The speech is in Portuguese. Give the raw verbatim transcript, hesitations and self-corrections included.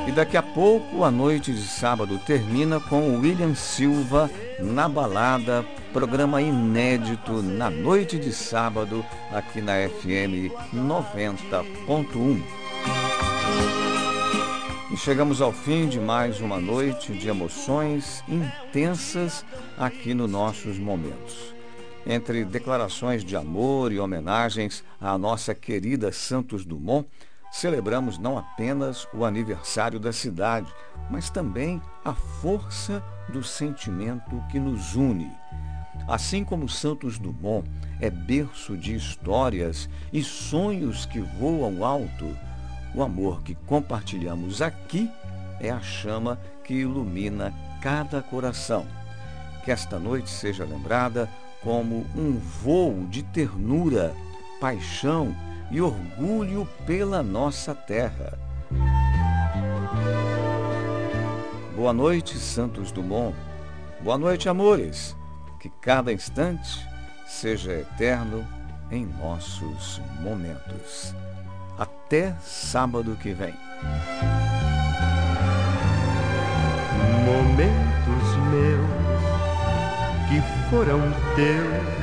E daqui a pouco, a noite de sábado termina com o William Silva na balada, programa inédito na noite de sábado, aqui na F M noventa ponto um. E chegamos ao fim de mais uma noite de emoções intensas aqui nos nossos momentos. Entre declarações de amor e homenagens à nossa querida Santos Dumont, celebramos não apenas o aniversário da cidade, mas também a força do sentimento que nos une. Assim como Santos Dumont é berço de histórias e sonhos que voam alto, o amor que compartilhamos aqui é a chama que ilumina cada coração. Que esta noite seja lembrada como um voo de ternura, paixão e orgulho pela nossa terra. Boa noite, Santos Dumont. Boa noite, amores. Que cada instante seja eterno em nossos momentos. Até sábado que vem. Momentos meus que foram teus